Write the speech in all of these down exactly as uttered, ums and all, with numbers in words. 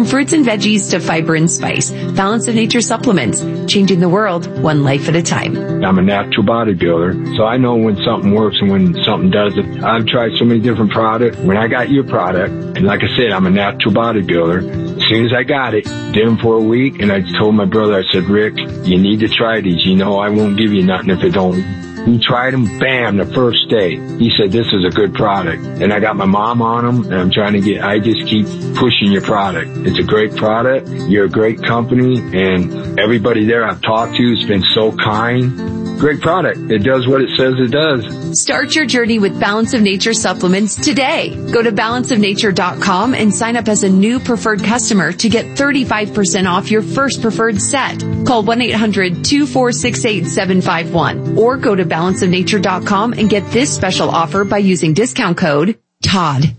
From fruits and veggies to fiber and spice, Balance of Nature supplements, changing the world one life at a time. I'm a natural bodybuilder, so I know when something works and when something doesn't. I've tried so many different products. When I got your product, and like I said, I'm a natural bodybuilder. As soon as I got it, did them for a week, and I told my brother, I said, Rick, you need to try these. You know I won't give you nothing if it don't. He tried them, bam, the first day. He said, this is a good product. And I got my mom on them, and I'm trying to get, I just keep pushing your product. It's a great product. You're a great company, and everybody there I've talked to has been so kind. Great product. It does what it says it does. Start your journey with Balance of Nature supplements today. Go to balance of nature dot com and sign up as a new preferred customer to get thirty-five percent off your first preferred set. Call one eight hundred two four six eight seven five one or go to balance of nature dot com and get this special offer by using discount code Todd.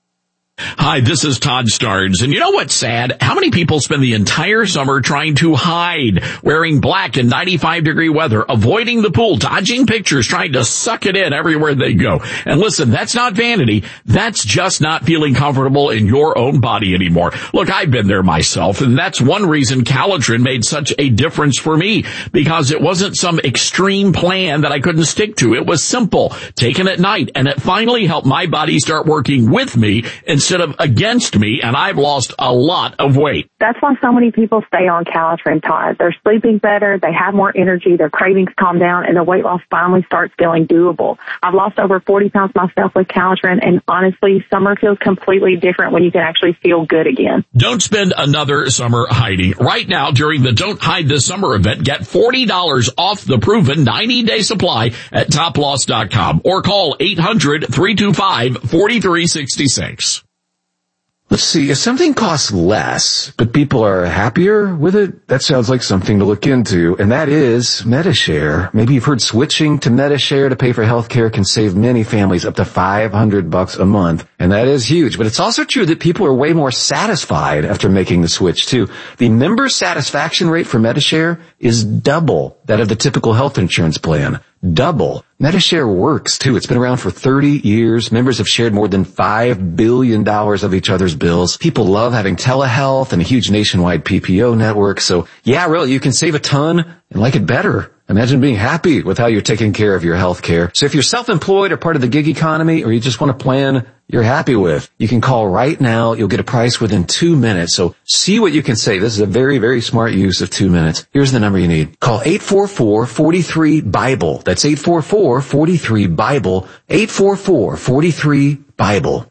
Hi, this is Todd Starnes, and you know what's sad? How many people spend the entire summer trying to hide, wearing black in ninety-five degree weather, avoiding the pool, dodging pictures, trying to suck it in everywhere they go. And listen, that's not vanity. That's just not feeling comfortable in your own body anymore. Look, I've been there myself, and that's one reason Calitrin made such a difference for me, because it wasn't some extreme plan that I couldn't stick to. It was simple, taken at night, and it finally helped my body start working with me and instead of against me, and I've lost a lot of weight. That's why so many people stay on Calitrin, Todd. They're sleeping better, they have more energy, their cravings calm down, and their weight loss finally starts feeling doable. I've lost over forty pounds myself with Calitrin, and honestly, summer feels completely different when you can actually feel good again. Don't spend another summer hiding. Right now, during the Don't Hide This Summer event, get forty dollars off the proven ninety day supply at top loss dot com or call eight hundred three two five four three six six. Let's see, if something costs less, but people are happier with it, that sounds like something to look into, and that is Medi-Share. Maybe you've heard switching to Medi-Share to pay for healthcare can save many families up to five hundred bucks a month, and that is huge. But it's also true that people are way more satisfied after making the switch, too. The member satisfaction rate for Medi-Share is double that of the typical health insurance plan. Double. Medi-Share works, too. It's been around for thirty years. Members have shared more than five billion dollars of each other's bills. People love having telehealth and a huge nationwide P P O network. So, yeah, really, you can save a ton and like it better. Imagine being happy with how you're taking care of your health care. So if you're self-employed or part of the gig economy, or you just want a plan you're happy with, you can call right now. You'll get a price within two minutes. So see what you can save. This is a very, very smart use of two minutes. Here's the number you need. Call eight four four, four three, BIBLE. That's eight four four, four three, BIBLE. eight four four, four three, BIBLE.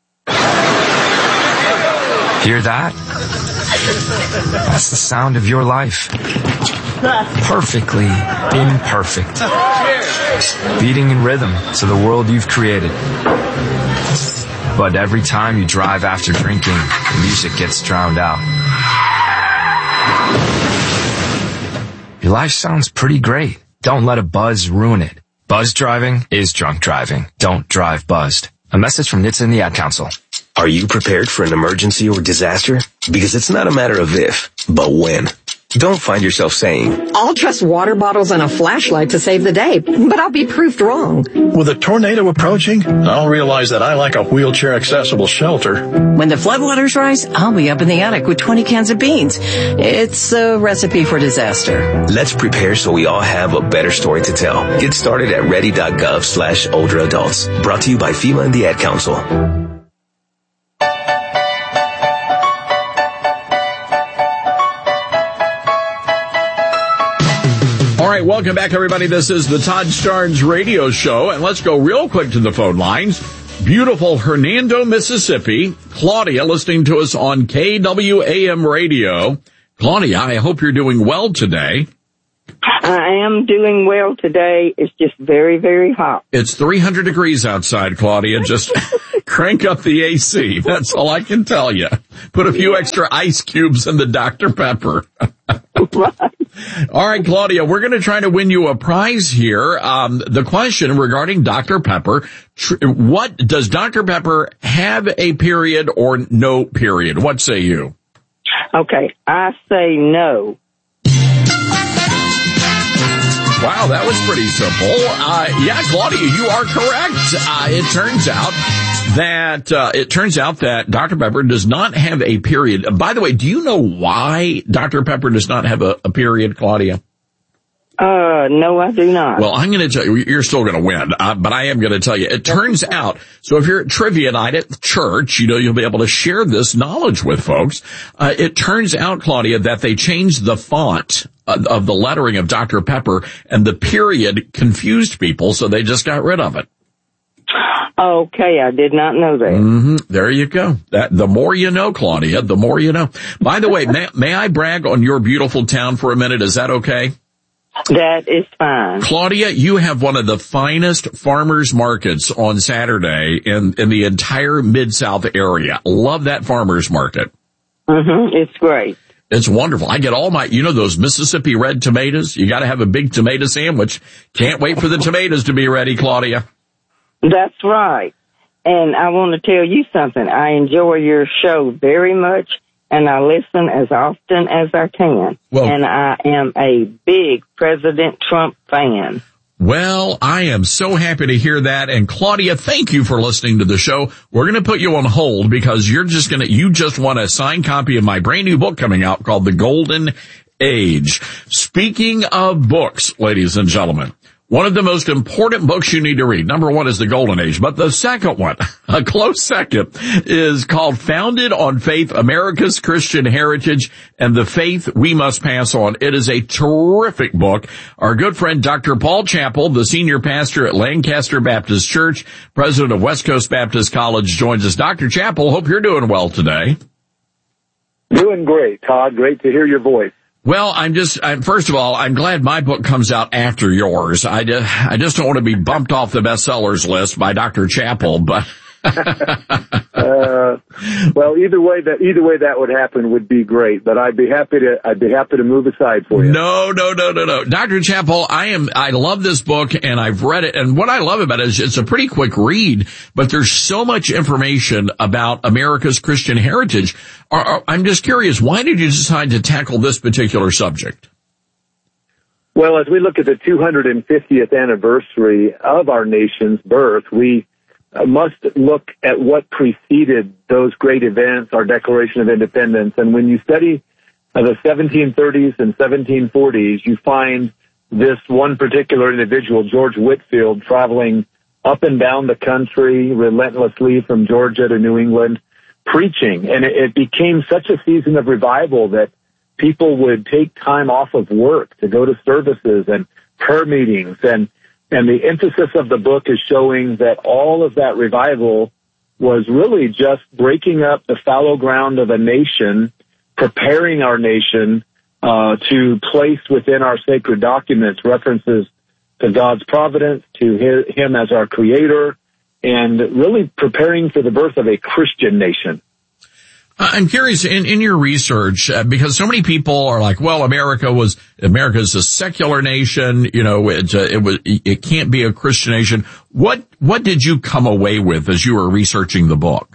Hear that? That's the sound of your life. Perfectly imperfect. Beating in rhythm to the world you've created. But every time you drive after drinking, the music gets drowned out. Your life sounds pretty great. Don't let a buzz ruin it. Buzz driving is drunk driving. Don't drive buzzed. A message from N H T S A and the Ad Council. Are you prepared for an emergency or disaster? Because it's not a matter of if, but when. Don't find yourself saying, I'll trust water bottles and a flashlight to save the day, but I'll be proved wrong. With a tornado approaching, I'll realize that I lack a wheelchair-accessible shelter. When the floodwaters rise, I'll be up in the attic with twenty cans of beans. It's a recipe for disaster. Let's prepare so we all have a better story to tell. Get started at ready.gov slash older adults. Brought to you by FEMA and the Ad Council. All right, welcome back, everybody. This is the Todd Starnes Radio Show, and let's go real quick to the phone lines. Beautiful Hernando, Mississippi. Claudia, listening to us on K W A M Radio. Claudia, I hope you're doing well today. I am doing well today. It's just very, very hot. It's three hundred degrees outside, Claudia. Just crank up the A C. That's all I can tell you. Put a few extra ice cubes in the Doctor Pepper. Right. All right, Claudia, we're going to try to win you a prize here. Um, the question regarding Doctor Pepper, tr- what does Doctor Pepper have a period or no period? What say you? Okay, I say no. Wow, that was pretty simple. Uh, yeah, Claudia, you are correct. Uh, it turns out that uh, it turns out that Doctor Pepper does not have a period. By the way, do you know why Doctor Pepper does not have a, a period, Claudia? Uh, no, I do not. Well, I'm going to tell you, you're still going to win, uh, but I am going to tell you. It turns out, so if you're at trivia night at the church, you know, you'll be able to share this knowledge with folks. Uh, it turns out, Claudia, that they changed the font of, of the lettering of Doctor Pepper, and the period confused people, so they just got rid of it. Okay, I did not know that. Mm-hmm. There you go. That, the more you know, Claudia, the more you know. By the way, may, may I brag on your beautiful town for a minute? Is that okay? That is fine. Claudia, you have one of the finest farmers markets on Saturday in, in the entire Mid-South area. Love that farmers market. Mm-hmm. It's great. It's wonderful. I get all my, you know, those Mississippi red tomatoes. You got to have a big tomato sandwich. Can't wait for the tomatoes to be ready, Claudia. That's right. And I want to tell you something. I enjoy your show very much, and I listen as often as I can. Well, and I am a big President Trump fan. Well, I am so happy to hear that. And Claudia, thank you for listening to the show. We're going to put you on hold because you're just going to, you just want a signed copy of my brand new book coming out called The Golden Age. Speaking of books, ladies and gentlemen, one of the most important books you need to read, number one, is The Golden Age. But the second one, a close second, is called Founded on Faith, America's Christian Heritage and the Faith We Must Pass On. It is a terrific book. Our good friend Doctor Paul Chappell, the senior pastor at Lancaster Baptist Church, president of West Coast Baptist College, joins us. Doctor Chappell, hope you're doing well today. Doing great, Todd. Great to hear your voice. Well, I'm just, I'm, first of all, I'm glad my book comes out after yours. I, just, I just don't want to be bumped off the bestsellers list by Doctor Chappell, but. uh, well, either way that, either way that would happen would be great, but I'd be happy to, I'd be happy to move aside for you. No, no, no, no, no. Doctor Chappell, I am, I love this book and I've read it, and what I love about it is it's a pretty quick read, but there's so much information about America's Christian heritage. Are, are, I'm just curious, why did you decide to tackle this particular subject? Well, as we look at the two hundred fiftieth anniversary of our nation's birth, we Uh, must look at what preceded those great events, our Declaration of Independence. And when you study uh, the seventeen thirties and seventeen forties, you find this one particular individual, George Whitefield, traveling up and down the country relentlessly from Georgia to New England, preaching. And it, it became such a season of revival that people would take time off of work to go to services and prayer meetings. And And the emphasis of the book is showing that all of that revival was really just breaking up the fallow ground of a nation, preparing our nation uh, to place within our sacred documents references to God's providence, to his, Him as our creator, and really preparing for the birth of a Christian nation. I'm curious, in, in your research, uh, because so many people are like, well, America was, America's a secular nation, you know, it, uh, it was, it can't be a Christian nation. What, what did you come away with as you were researching the book?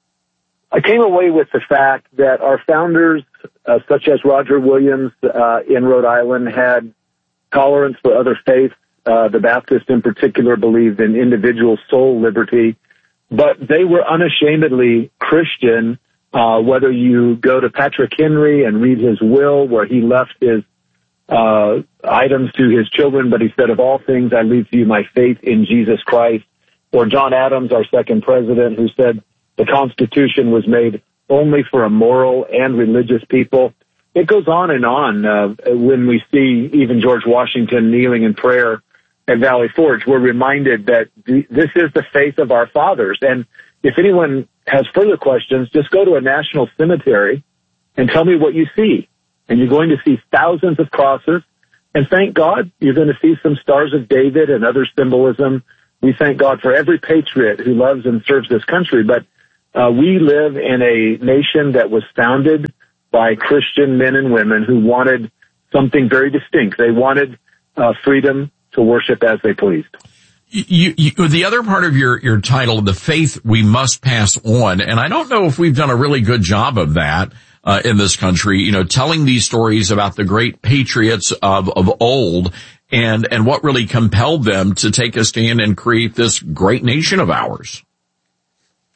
I came away with the fact that our founders, uh, such as Roger Williams, uh, in Rhode Island, had tolerance for other faiths. Uh, the Baptists in particular believed in individual soul liberty, but they were unashamedly Christian. Uh, whether you go to Patrick Henry and read his will where he left his, uh, items to his children, but he said, of all things, I leave to you my faith in Jesus Christ. Or John Adams, our second president, who said the Constitution was made only for a moral and religious people. It goes on and on. Uh, when we see even George Washington kneeling in prayer at Valley Forge, we're reminded that th- this is the faith of our fathers. And if anyone has further questions, just go to a national cemetery and tell me what you see. And you're going to see thousands of crosses. And thank God, you're going to see some stars of David and other symbolism. We thank God for every patriot who loves and serves this country. But uh, we live in a nation that was founded by Christian men and women who wanted something very distinct. They wanted uh, freedom to worship as they pleased. You, you, the other part of your, your title, The Faith We Must Pass On, and I don't know if we've done a really good job of that, uh, in this country, you know, telling these stories about the great patriots of, of old and, and what really compelled them to take a stand and create this great nation of ours.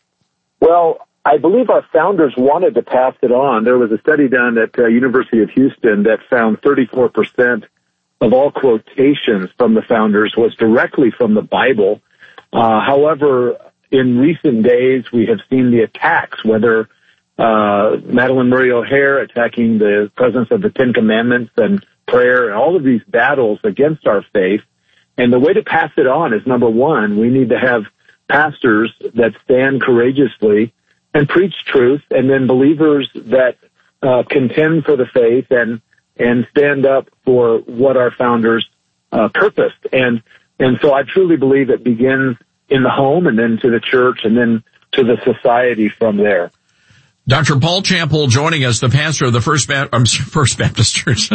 Well, I believe our founders wanted to pass it on. There was a study done at uh, University of Houston that found thirty-four percent of all quotations from the founders was directly from the Bible. Uh, however, in recent days, we have seen the attacks, whether uh, Madalyn Murray O'Hair attacking the presence of the Ten Commandments and prayer and all of these battles against our faith. And the way to pass it on is, number one, we need to have pastors that stand courageously and preach truth, and then believers that uh, contend for the faith and and stand up for what our founders uh, purposed. And and so I truly believe it begins in the home and then to the church and then to the society from there. Doctor Paul Champel joining us, the pastor of the First, ba- um, First Baptist Church.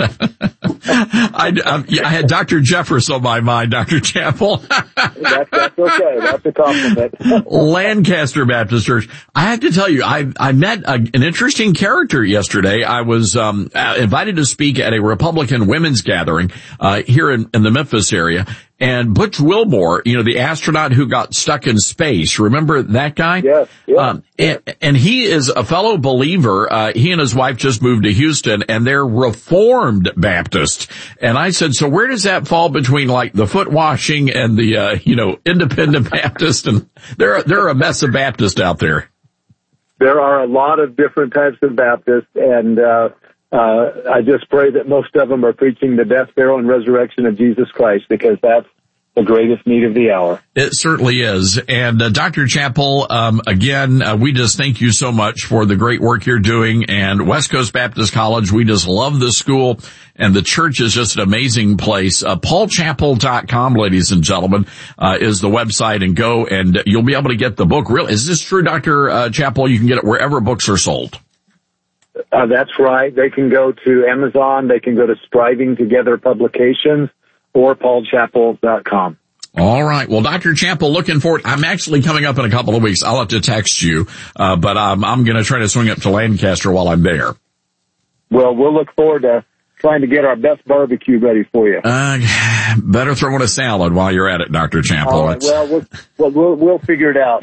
I, um, yeah, I had Doctor Jeffress on my mind, Doctor Champel. that's, that's okay. That's a compliment. Lancaster Baptist Church. I have to tell you, I, I met a, an interesting character yesterday. I was um, invited to speak at a Republican women's gathering uh, here in, in the Memphis area. And Butch Wilmore, you know, the astronaut who got stuck in space. Remember that guy? Yes. yes. Um, and, and he is a fellow believer. Uh, he and his wife just moved to Houston, and they're Reformed Baptist. And I said, so where does that fall between like the foot washing and the, uh, you know, independent Baptist? And they're, they're a mess of Baptists out there. There are a lot of different types of Baptists, and, uh, Uh, I just pray that most of them are preaching the death, burial, and resurrection of Jesus Christ, because that's the greatest need of the hour. It certainly is. And uh, Doctor Champel, um, again, uh, we just thank you so much for the great work you're doing. And West Coast Baptist College, we just love the school, and the church is just an amazing place. Uh, paul champel dot com, ladies and gentlemen, uh, is the website, and go and you'll be able to get the book. Real, is this true, Doctor Uh, Champel? You can get it wherever books are sold. Uh, that's right. They can go to Amazon. They can go to Striving Together Publications or paul champel dot com. All right. Well, Doctor Champel, looking forward. I'm actually coming up in a couple of weeks. I'll have to text you, uh, but um, I'm going to try to swing up to Lancaster while I'm there. Well, we'll look forward to trying to get our best barbecue ready for you. Uh, better throw in a salad while you're at it, Doctor Champel. All right, well, we'll, well, we'll, we'll figure it out.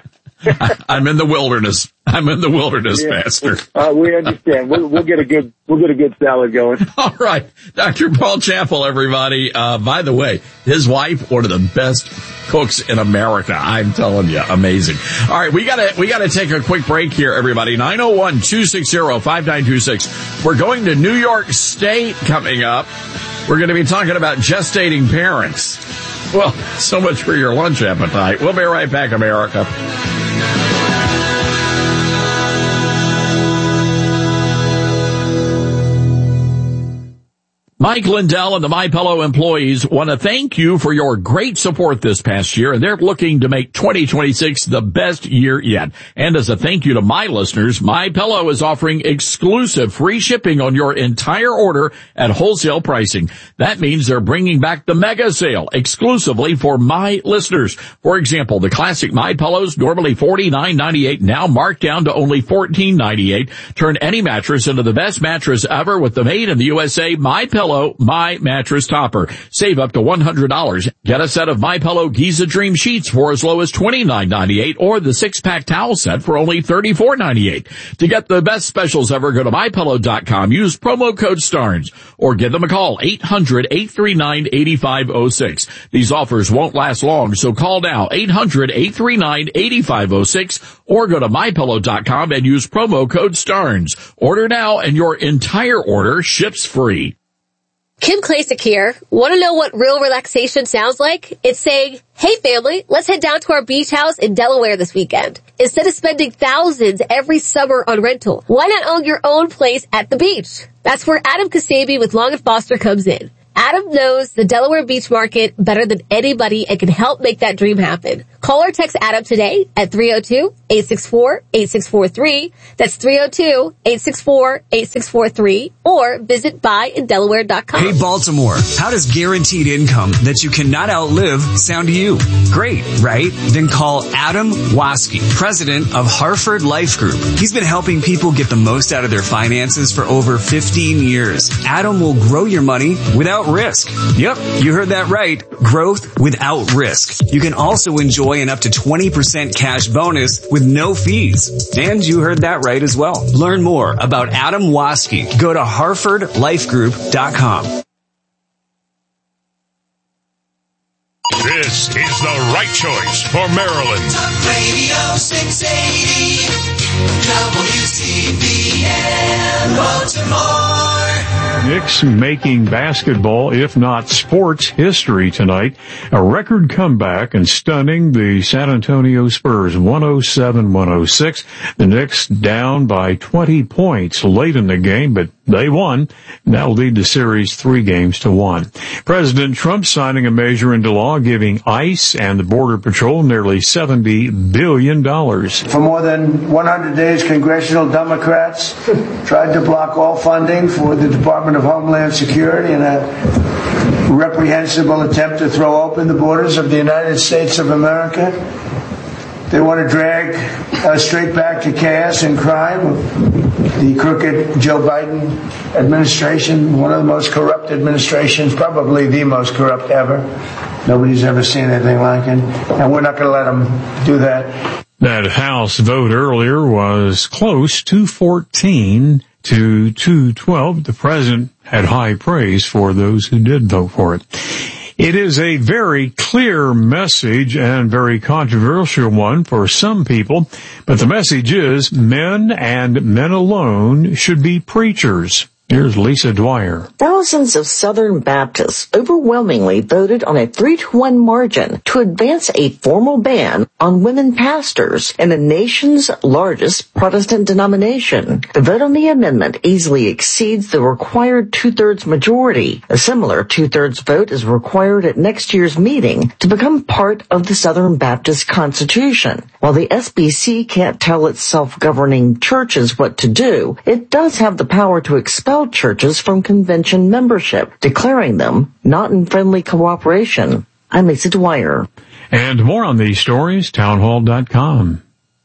I'm in the wilderness. I'm in the wilderness, yeah. Pastor. Uh, we understand. We'll, we'll get a good, we'll get a good salad going. All right. Doctor Paul Champel, everybody. Uh, by the way, his wife, one of the best cooks in America. I'm telling you, amazing. All right. We gotta, we gotta take a quick break here, everybody. nine oh one, two six zero, five nine two six. We're going to New York State coming up. We're going to be talking about gestating parents. Well, so much for your lunch appetite. We'll be right back, America. Mike Lindell and the MyPillow employees want to thank you for your great support this past year, and they're looking to make twenty twenty-six the best year yet. And as a thank you to my listeners, MyPillow is offering exclusive free shipping on your entire order at wholesale pricing. That means they're bringing back the mega sale exclusively for my listeners. For example, the classic MyPillows, normally forty-nine ninety-eight, now marked down to only fourteen ninety-eight. Turn any mattress into the best mattress ever with the made in the U S A MyPillow My Mattress Topper. Save up to one hundred dollars. Get a set of MyPillow Giza Dream Sheets for as low as twenty-nine ninety-eight, or the six-pack towel set for only thirty-four ninety-eight. To get the best specials ever, go to my pillow dot com. Use promo code STARNS, or give them a call, eight hundred, eight three nine, eight five zero six. These offers won't last long, so call now, eight hundred, eight three nine, eight five zero six, or go to my pillow dot com and use promo code STARNS. Order now, and your entire order ships free. Kim Klacik here. Want to know what real relaxation sounds like? It's saying, hey family, let's head down to our beach house in Delaware this weekend. Instead of spending thousands every summer on rental, why not own your own place at the beach? That's where Adam Kasabi with Long and Foster comes in. Adam knows the Delaware beach market better than anybody and can help make that dream happen. Call or text Adam today at three oh two, eight six four, eight six four three. That's three oh two, eight six four, eight six four three. Or visit buy in delaware dot com. Hey Baltimore, how does guaranteed income that you cannot outlive sound to you? Great, right? Then call Adam Waske, president of Hartford Life Group. He's been helping people get the most out of their finances for over fifteen years. Adam will grow your money without without risk. Yep, you heard that right. Growth without risk. You can also enjoy an up to twenty percent cash bonus with no fees. And you heard that right as well. Learn more about Adam Waske. Go to harford life group dot com. This is the right choice for Maryland. Talk Radio six eighty, W C B N, Baltimore. Knicks making basketball, if not sports, history tonight. A record comeback and stunning the San Antonio Spurs, one oh seven one oh six. The Knicks down by twenty points late in the game, but they won. That'll lead the series three games to one. President Trump signing a measure into law giving ICE and the Border Patrol nearly seventy billion dollars. For more than one hundred days, congressional Democrats tried to block all funding for the Department of Homeland Security in a reprehensible attempt to throw open the borders of the United States of America. They want to drag us straight back to chaos and crime. The crooked Joe Biden administration, one of the most corrupt administrations, probably the most corrupt ever. Nobody's ever seen anything like it, and we're not going to let them do that. That House vote earlier was close, two fourteen to two twelve. The president had high praise for those who did vote for it. It is a very clear message and very controversial one for some people, but the message is men and men alone should be preachers. Here's Lisa Dwyer. Thousands of Southern Baptists overwhelmingly voted on a three to one margin to advance a formal ban on women pastors in the nation's largest Protestant denomination. The vote on the amendment easily exceeds the required two-thirds majority. A similar two-thirds vote is required at next year's meeting to become part of the Southern Baptist Constitution. While the S B C can't tell its self-governing churches what to do, it does have the power to expel churches from convention membership, declaring them not in friendly cooperation. I'm Lisa Dwyer. And more on these stories, townhall dot com.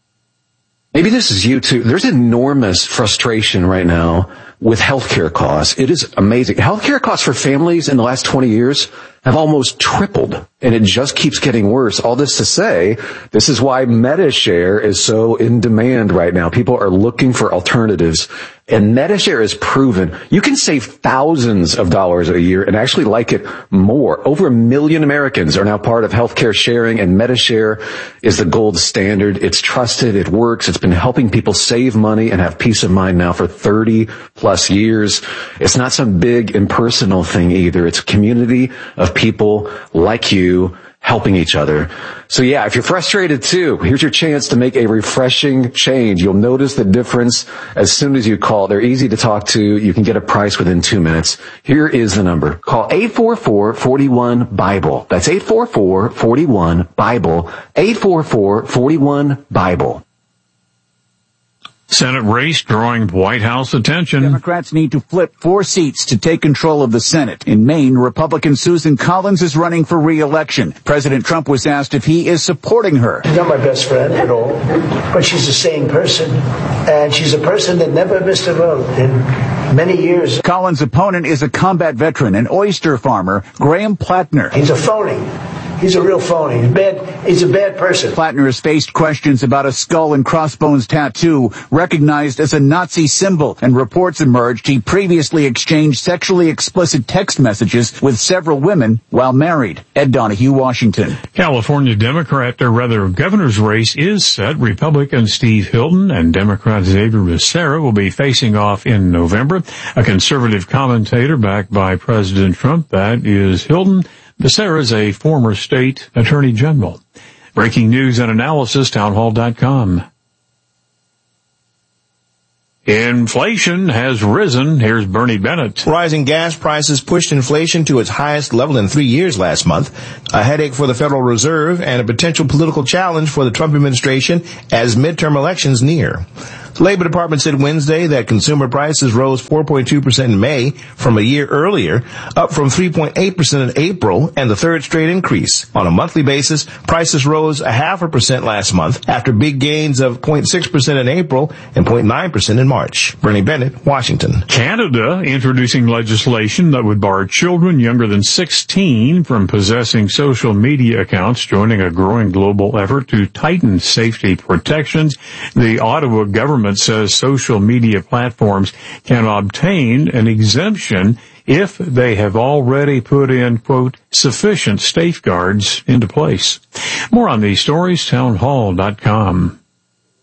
Maybe this is you too. There's enormous frustration right now with healthcare costs. It is amazing. Healthcare costs for families in the last twenty years have almost tripled, and it just keeps getting worse. All this to say, this is why MediShare is so in demand right now. People are looking for alternatives, and MediShare is proven you can save thousands of dollars a year and actually like it more. Over a million Americans are now part of healthcare sharing, and MediShare is the gold standard. It's trusted. It works. It's been helping people save money and have peace of mind now for thirty plus years. It's not some big impersonal thing either. It's a community of people like you helping each other. So yeah, if you're frustrated too, here's your chance to make a refreshing change. You'll notice the difference as soon as you call. They're easy to talk to. You can get a price within two minutes. Here is the number. Call eight four four, four one, BIBLE. That's eight four four, four one, BIBLE. eight four four, four one, BIBLE. Senate race drawing White House attention. Democrats need to flip four seats to take control of the Senate. In Maine, Republican Susan Collins is running for re-election. President Trump was asked if he is supporting her. She's not my best friend at all, but she's a sane person, and she's a person that never missed a vote in many years. Collins' opponent is a combat veteran and oyster farmer, Graham Plattner. He's a phony. He's a real phony. He's bad. He's a bad person. Plattner has faced questions about a skull and crossbones tattoo recognized as a Nazi symbol, and reports emerged he previously exchanged sexually explicit text messages with several women while married. Ed Donahue, Washington. California Democrat, or rather governor's race is set. Republican Steve Hilton and Democrat Xavier Becerra will be facing off in November. A conservative commentator backed by President Trump, that is Hilton. Becerra is a former state attorney general. Breaking news and analysis, townhall dot com. Inflation has risen. Here's Bernie Bennett. Rising gas prices pushed inflation to its highest level in three years last month. A headache for the Federal Reserve and a potential political challenge for the Trump administration as midterm elections near. The Labor Department said Wednesday that consumer prices rose four point two percent in May from a year earlier, up from three point eight percent in April, and the third straight increase. On a monthly basis, prices rose a half a percent last month after big gains of zero point six percent in April and zero point nine percent in March. Bernie Bennett, Washington. Canada introducing legislation that would bar children younger than sixteen from possessing social media accounts, joining a growing global effort to tighten safety protections. The Ottawa government says social media platforms can obtain an exemption if they have already put in, quote, sufficient safeguards into place. More on these stories, townhall dot com.